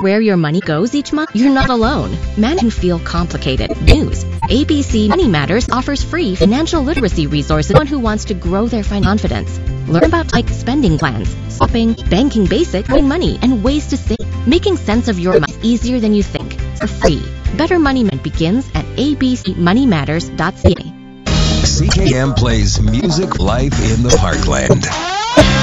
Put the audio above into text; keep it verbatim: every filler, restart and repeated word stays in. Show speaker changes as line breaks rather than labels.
where your money goes each month? You're not alone. Man can feel complicated. News. A B C Money Matters offers free financial literacy resources for anyone who wants to grow their financial confidence. Learn about like spending plans, shopping, banking basics, winning money, and ways to save. Making sense of your money is easier than you think. For free. Better Money Management begins at a b c money matters dot c a.
C K M plays music live in the Parkland.